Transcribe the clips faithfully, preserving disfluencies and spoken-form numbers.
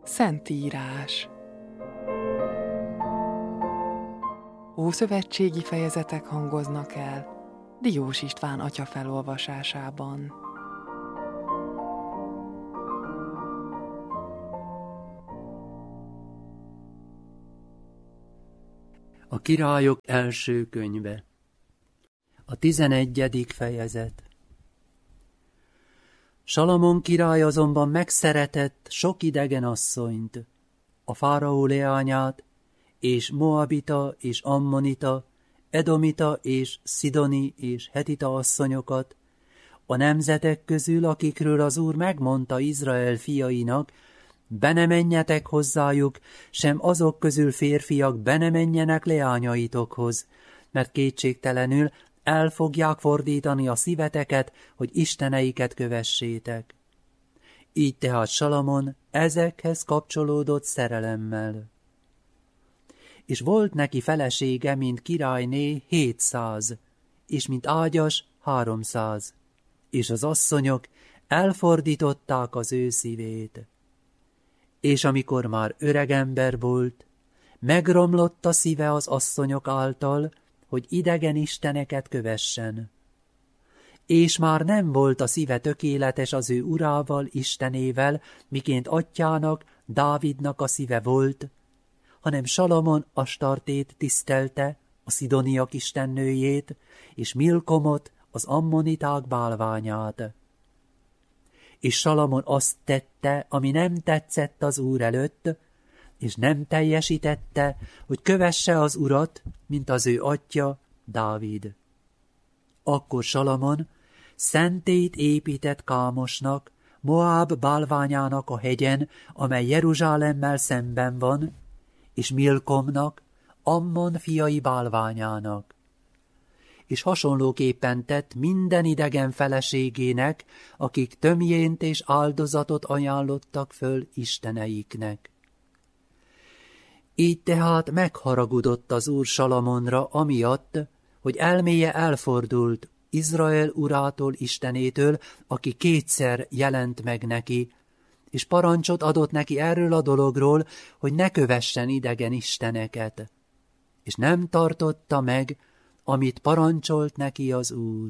Szentírás. Ószövetségi fejezetek hangoznak el Diós István atya felolvasásában. A Királyok első könyve. A tizenegyedik fejezet. Salamon király azonban megszeretett sok idegen asszonyt, a fáraó leányát, és moabita és ammonita, edomita és szidoni és hetita asszonyokat, a nemzetek közül, akikről az Úr megmondta Izrael fiainak, be ne menjetek hozzájuk, sem azok közül férfiak be ne menjenek leányaitokhoz, mert kétségtelenül el fogják fordítani a szíveteket, hogy isteneiket kövessétek. Így tehát Salamon ezekhez kapcsolódott szerelemmel. És volt neki felesége, mint királyné, hétszáz, és mint ágyas, háromszáz, és az asszonyok elfordították az ő szívét. És amikor már öregember volt, megromlott a szíve az asszonyok által, hogy idegen isteneket kövessen. És már nem volt a szíve tökéletes az ő urával, Istenével, miként atyának, Dávidnak a szíve volt, hanem Salamon Astartét tisztelte, a szidoniak istennőjét, és Milkomot, az ammoniták bálványát. És Salamon azt tette, ami nem tetszett az Úr előtt, és nem teljesítette, hogy kövesse az Urat, mint az ő atya, Dávid. Akkor Salamon szentélyt épített Kámosnak, Moáb bálványának a hegyen, amely Jeruzsálemmel szemben van, és Milkomnak, Ammon fiai bálványának. És hasonlóképpen tett minden idegen feleségének, akik tömjént és áldozatot ajánlottak föl isteneiknek. Így tehát megharagudott az Úr Salamonra amiatt, hogy elméje elfordult Izrael urától, Istenétől, aki kétszer jelent meg neki, és parancsot adott neki erről a dologról, hogy ne kövessen idegen isteneket, és nem tartotta meg, amit parancsolt neki az Úr.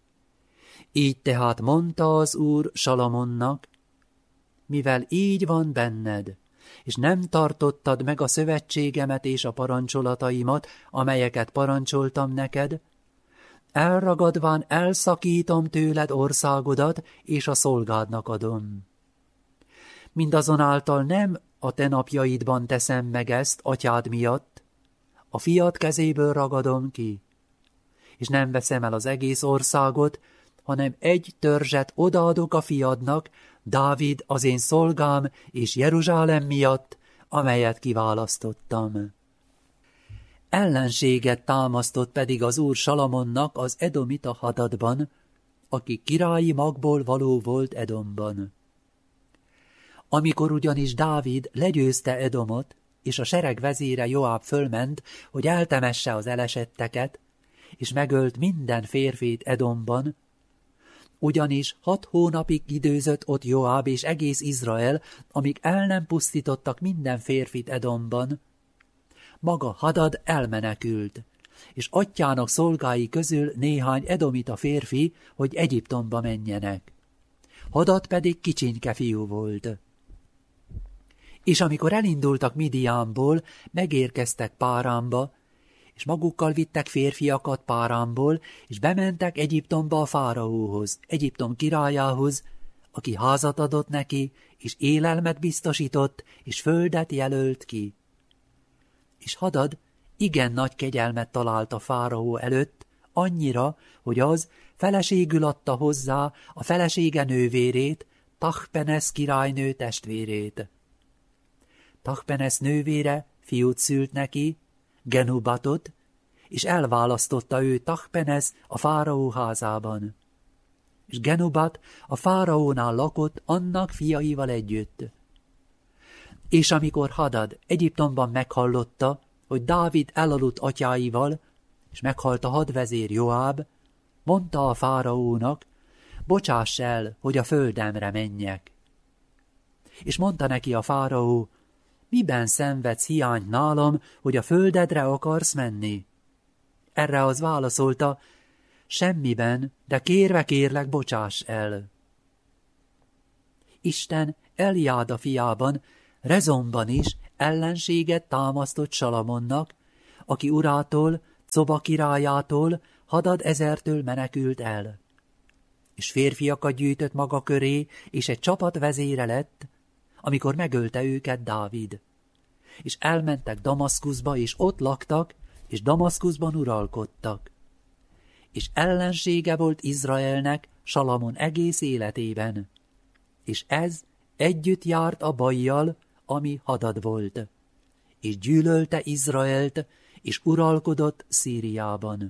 Így tehát mondta az Úr Salamonnak, mivel így van benned, és nem tartottad meg a szövetségemet és a parancsolataimat, amelyeket parancsoltam neked, elragadván elszakítom tőled országodat, és a szolgádnak adom. Mindazonáltal nem a te napjaidban teszem meg ezt atyád miatt, a fiad kezéből ragadom ki, és nem veszem el az egész országot, hanem egy törzset odaadok a fiadnak, Dávid az én szolgám és Jeruzsálem miatt, amelyet kiválasztottam. Ellenséget támasztott pedig az Úr Salamonnak az edomita Hadadban, aki királyi magból való volt Edomban. Amikor ugyanis Dávid legyőzte Edomot, és a sereg vezére Joáb fölment, hogy eltemesse az elesetteket, és megölt minden férfit Edomban, ugyanis hat hónapig időzött ott Joáb és egész Izrael, amíg el nem pusztítottak minden férfit Edomban. Maga Hadad elmenekült, és atyának szolgái közül néhány edomita férfi, hogy Egyiptomba menjenek. Hadad pedig kicsinke fiú volt. És amikor elindultak Midiánból, megérkeztek Páránba, és magukkal vittek férfiakat Páránból, és bementek Egyiptomba a fáraóhoz, Egyiptom királyához, aki házat adott neki, és élelmet biztosított, és földet jelölt ki. És Hadad igen nagy kegyelmet talált a fáraó előtt, annyira, hogy az feleségül adta hozzá a felesége nővérét, Tahpenesz királynő testvérét. Tahpenesz nővére fiút szült neki, Genubatot, és elválasztotta ő Tahpenesz a fáraó házában. És Genubat a fáraónál lakott annak fiaival együtt. És amikor Hadad Egyiptomban meghallotta, hogy Dávid elaludt atyáival, és meghalt a hadvezér Joáb, mondta a fáraónak, bocsáss el, hogy a földemre menjek. és mondta neki a fáraó, miben szenvedsz hiányt nálam, hogy a földedre akarsz menni? Erre az válaszolta, semmiben, de kérve kérlek, bocsáss el. Isten Eliáda fiában, Rezonban is ellenséget támasztott Salamonnak, aki urától, Coba királyától, Hadad ezertől menekült el. És férfiakat gyűjtött maga köré, és egy csapat vezére lett, amikor megölte őket Dávid. És elmentek Damaszkuszba, és ott laktak, és Damaszkuszban uralkodtak. És ellensége volt Izraelnek Salamon egész életében. És ez együtt járt a bajjal, ami Hadad volt. És gyűlölte Izraelt, és uralkodott Szíriában.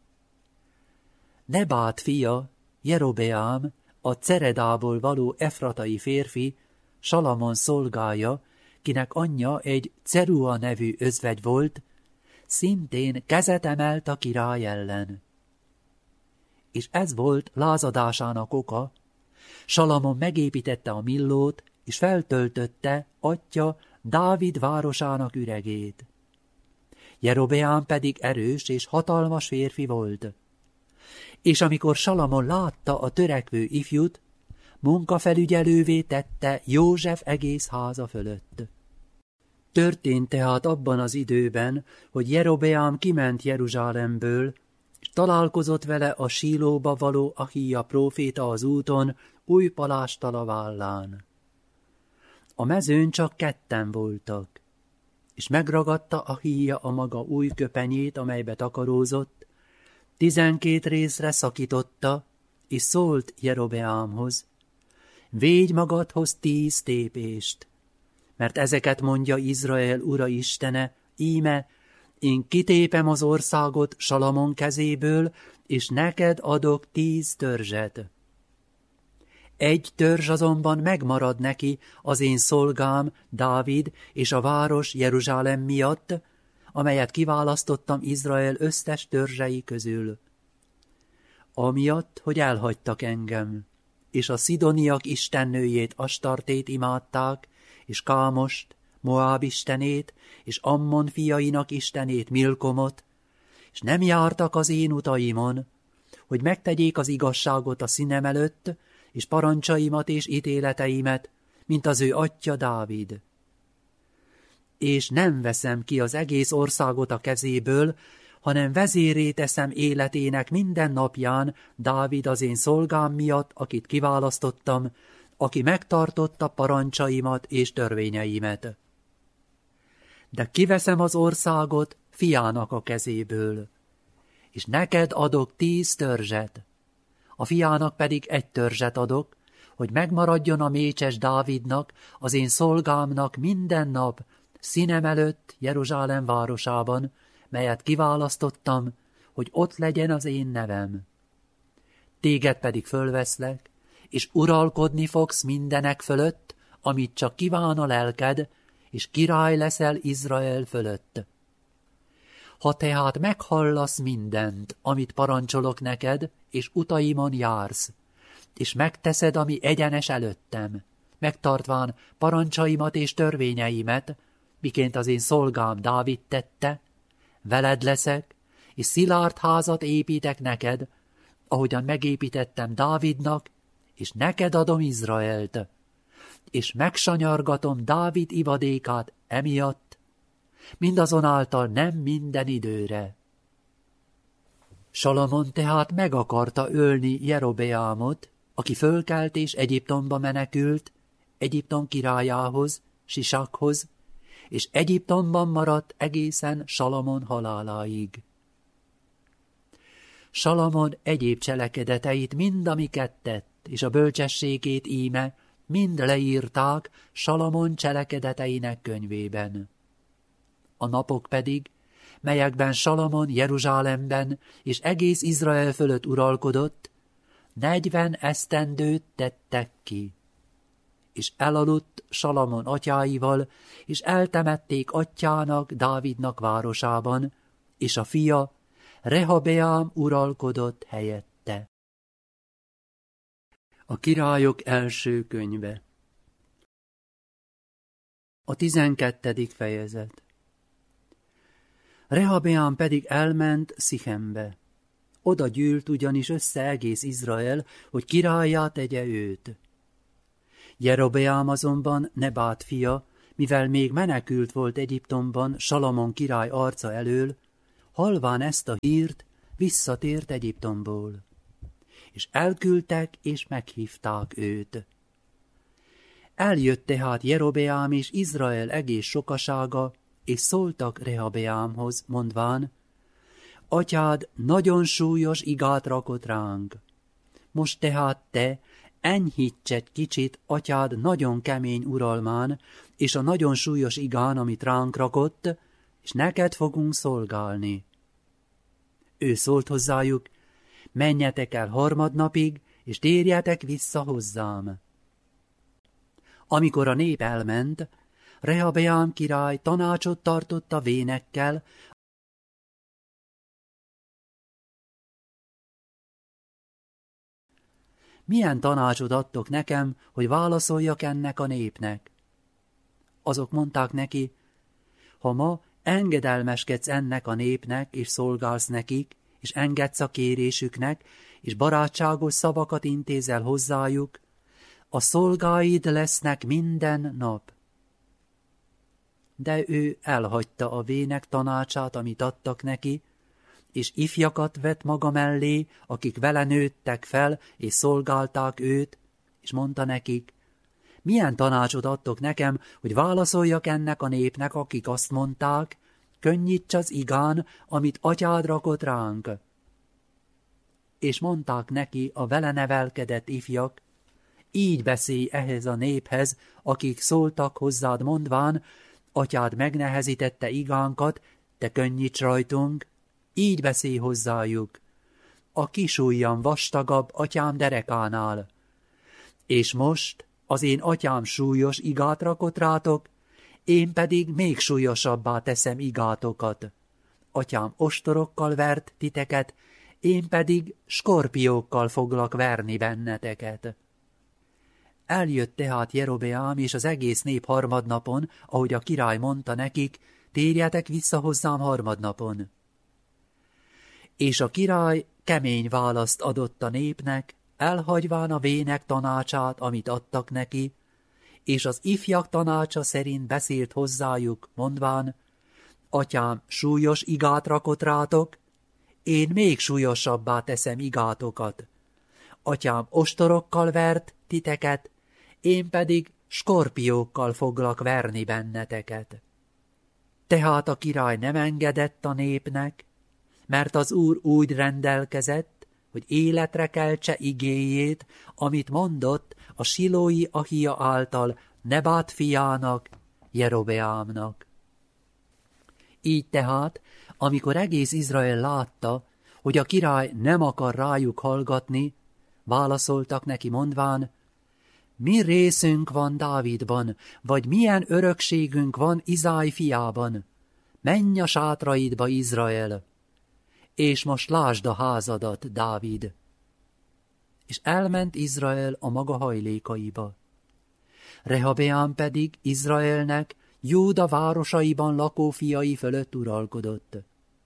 Nebát fia, Jerobeám, a Ceredából való efratai férfi, Salamon szolgája, kinek anyja egy Cerua nevű özvegy volt, szintén kezet emelt a király ellen. És ez volt lázadásának oka, Salamon megépítette a Millót, és feltöltötte atya Dávid városának üregét. Jerobeám pedig erős és hatalmas férfi volt. És amikor Salamon látta a törekvő ifjút, munkafelügyelővé tette József egész háza fölött. Történt tehát abban az időben, hogy Jerobeám kiment Jeruzsálemből, és találkozott vele a Sílóba való Ahija próféta az úton, új palásttal a vállán. A mezőn csak ketten voltak, és megragadta Ahija a maga új köpenyét, amelybe takarózott, tizenkét részre szakította, és szólt Jerobeámhoz, védj magadhoz tíz tépést, mert ezeket mondja Izrael ura istene, íme, én kitépem az országot Salamon kezéből, és neked adok tíz törzset. Egy törzs azonban megmarad neki, az én szolgám, Dávid és a város Jeruzsálem miatt, amelyet kiválasztottam Izrael összes törzsei közül. Amiatt, hogy elhagytak engem, és a szidoniak istennőjét Astartét imádták, és Kámost, Moáb istenét, és Ammon fiainak istenét Milkomot, és nem jártak az én utaimon, hogy megtegyék az igazságot a színem előtt, és parancsaimat és ítéleteimet, mint az ő atya Dávid. És nem veszem ki az egész országot a kezéből, hanem vezérré teszem életének minden napján Dávid az én szolgám miatt, akit kiválasztottam, aki megtartotta parancsaimat és törvényeimet. De kiveszem az országot fiának a kezéből, és neked adok tíz törzset, a fiának pedig egy törzset adok, hogy megmaradjon a mécses Dávidnak, az én szolgámnak minden nap, színem előtt Jeruzsálem városában, melyet kiválasztottam, hogy ott legyen az én nevem. Téged pedig fölveszlek, és uralkodni fogsz mindenek fölött, amit csak kíván a lelked, és király leszel Izrael fölött. Ha tehát meghallasz mindent, amit parancsolok neked, és utaimon jársz, és megteszed, ami egyenes előttem, megtartván parancsaimat és törvényeimet, miként az én szolgám Dávid tette, veled leszek, és szilárd házat építek neked, ahogyan megépítettem Dávidnak, és neked adom Izraelt, és megsanyargatom Dávid ivadékát emiatt, mindazonáltal nem minden időre. Salamon tehát meg akarta ölni Jerobeámot, aki fölkelt és Egyiptomba menekült, Egyiptom királyához, Sisakhoz, és Egyiptomban maradt egészen Salamon haláláig. Salamon egyéb cselekedeteit mind, amiket tett, és a bölcsességét íme, mind leírták Salamon cselekedeteinek könyvében. A napok pedig, melyekben Salamon Jeruzsálemben és egész Izrael fölött uralkodott, negyven esztendőt tettek ki. És elaludt Salamon atyáival, és eltemették atyának, Dávidnak városában, és a fia Rehabeám uralkodott helyette. A királyok első könyve. A tizenkettedik fejezet. Rehabeám pedig elment Szichembe. Oda gyűlt ugyanis össze egész Izrael, hogy királlyá tegye őt. Jerobeám azonban Nebát fia, mivel még menekült volt Egyiptomban Salamon király arca elől, halván ezt a hírt, visszatért Egyiptomból. És elküldtek, és meghívták őt. Eljött tehát Jerobeám és Izrael egész sokasága, és szóltak Rehabeámhoz, mondván, atyád nagyon súlyos igát rakott ránk. Most tehát te enyhíts egy kicsit atyád nagyon kemény uralmán, és a nagyon súlyos igán, amit ránk rakott, és neked fogunk szolgálni. Ő szólt hozzájuk, menjetek el harmadnapig, és térjetek vissza hozzám. Amikor a nép elment, Rehabeám király tanácsot tartott a vénekkel, milyen tanácsot adtok nekem, hogy válaszoljak ennek a népnek? Azok mondták neki, ha ma engedelmeskedsz ennek a népnek, és szolgálsz nekik, és engedsz a kérésüknek, és barátságos szavakat intézel hozzájuk, a szolgáid lesznek minden nap. De ő elhagyta a vének tanácsát, amit adtak neki, és ifjakat vett maga mellé, akik vele nőttek fel, és szolgálták őt, és mondta nekik, milyen tanácsot adtok nekem, hogy válaszoljak ennek a népnek, akik azt mondták, könnyíts az igán, amit atyád rakott ránk. És mondták neki a vele nevelkedett ifjak, így beszélj ehhez a néphez, akik szóltak hozzád mondván, atyád megnehezítette igánkat, te könnyíts rajtunk, így beszélj hozzájuk. A kis ujjam vastagabb atyám derekánál. És most az én atyám súlyos igát rakott rátok, én pedig még súlyosabbá teszem igátokat. Atyám ostorokkal vert titeket, én pedig skorpiókkal foglak verni benneteket. Eljött tehát Jerobeám és az egész nép harmadnapon, ahogy a király mondta nekik, térjetek vissza hozzám harmadnapon. És a király kemény választ adott a népnek, elhagyván a vének tanácsát, amit adtak neki, és az ifjak tanácsa szerint beszélt hozzájuk, mondván, atyám súlyos igát rakott rátok, én még súlyosabbá teszem igátokat. Atyám ostorokkal vert titeket, én pedig skorpiókkal foglak verni benneteket. Tehát a király nem engedett a népnek, mert az Úr úgy rendelkezett, hogy életre keltse igéjét, amit mondott a silói Ahia által Nebát fiának, Jerobeámnak. Így tehát, amikor egész Izrael látta, hogy a király nem akar rájuk hallgatni, válaszoltak neki mondván, mi részünk van Dávidban, vagy milyen örökségünk van Izáj fiában? Menj a sátraidba, Izrael! És most lásd a házadat, Dávid! És elment Izrael a maga hajlékaiba. Rehabeám pedig Izraelnek Júda városaiban lakó fiai fölött uralkodott.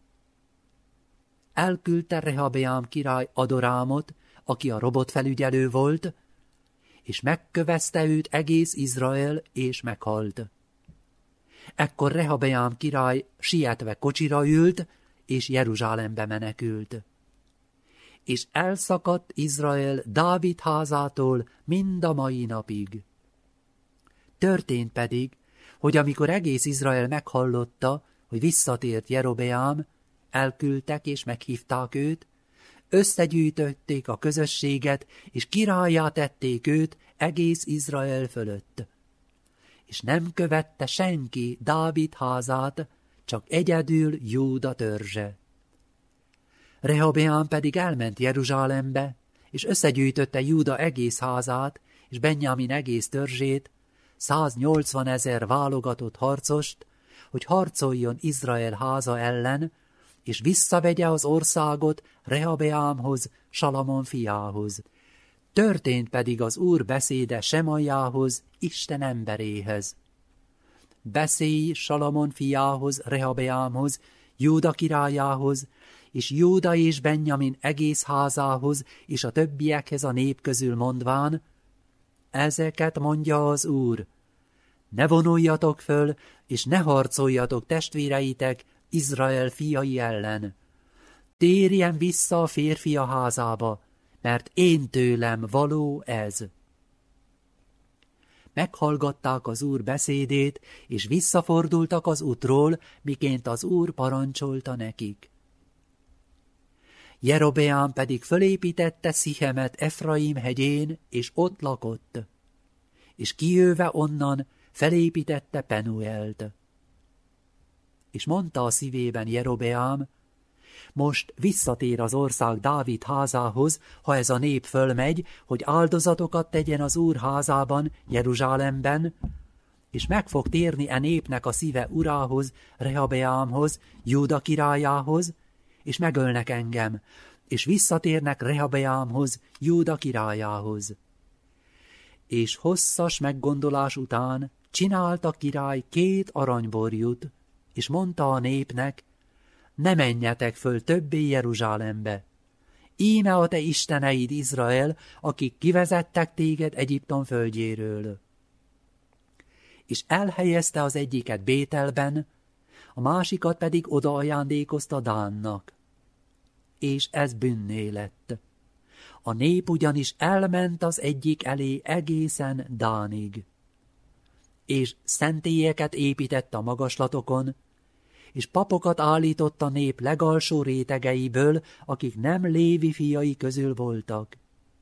Elküldte Rehabeám király Adorámot, aki a robotfelügyelő volt, és megkövezte őt egész Izrael, és meghalt. Ekkor Rehabeám király sietve kocsira ült, és Jeruzsálembe menekült. És elszakadt Izrael Dávid házától mind a mai napig. Történt pedig, hogy amikor egész Izrael meghallotta, hogy visszatért Jerobeám, elküldtek és meghívták őt, összegyűjtötték a közösséget, és királlyá tették őt egész Izrael fölött. És nem követte senki Dávid házát, csak egyedül Júda törzse. Rehabeám pedig elment Jeruzsálembe, és összegyűjtötte Júda egész házát, és Benjamin egész törzsét, száznyolcvanezer válogatott harcost, hogy harcoljon Izrael háza ellen, és visszavegye az országot Rehabeámhoz, Salamon fiához. Történt pedig az Úr beszéde Semaiához, Isten emberéhez. beszélj Salamon fiához, Rehabeámhoz, Júda királyához, és Júda és Benjamin egész házához, és a többiekhez a nép közül mondván, ezeket mondja az Úr, ne vonuljatok föl, és ne harcoljatok testvéreitek Izrael fiai ellen. Térjen vissza a férfi a házába, mert én tőlem való ez. Meghallgatták az Úr beszédét, és visszafordultak az útról, miként az Úr parancsolta nekik. Jerobeám pedig fölépítette Szichemet Efraim hegyén, és ott lakott, és kijöve onnan felépítette Penuelt. És mondta a szívében Jerobeám, most visszatér az ország Dávid házához, ha ez a nép fölmegy, hogy áldozatokat tegyen az Úr házában, Jeruzsálemben, és meg fog térni e népnek a szíve urához, Rehabeámhoz, Júda királyához, és megölnek engem, és visszatérnek Rehabeámhoz, Júda királyához. És hosszas meggondolás után csinált a király két aranyborjút, és mondta a népnek, ne menjetek föl többé Jeruzsálembe. Íme a te isteneid Izrael, akik kivezettek téged Egyiptom földjéről. És elhelyezte az egyiket Bételben, a másikat pedig oda ajándékozta Dánnak. És ez bűnné lett. A nép ugyanis elment az egyik elé egészen Dánig. És szentélyeket épített a magaslatokon, és papokat állított a nép legalsó rétegeiből, akik nem Lévi fiai közül voltak.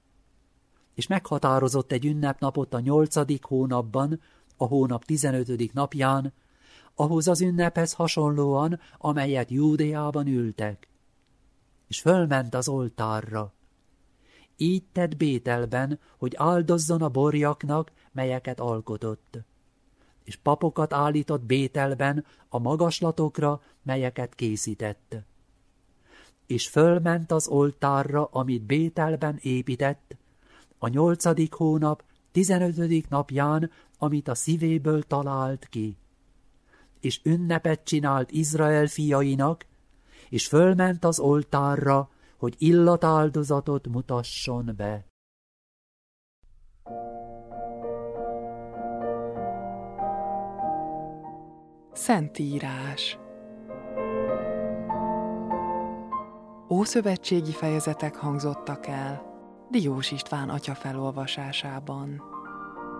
És meghatározott egy ünnepnapot a nyolcadik hónapban, a hónap tizenötödik napján, ahhoz az ünnephez hasonlóan, amelyet Júdeában ültek. És fölment az oltárra. Így tett Bételben, hogy áldozzon a borjaknak, melyeket alkotott. És papokat állított Bételben a magaslatokra, melyeket készített. És fölment az oltárra, amit Bételben épített, a nyolcadik hónap, tizenötödik napján, amit a szívéből talált ki. És ünnepet csinált Izrael fiainak, és fölment az oltárra, hogy illatáldozatot mutasson be. Szentírás. Ószövetségi fejezetek hangzottak el Diós István atya felolvasásában.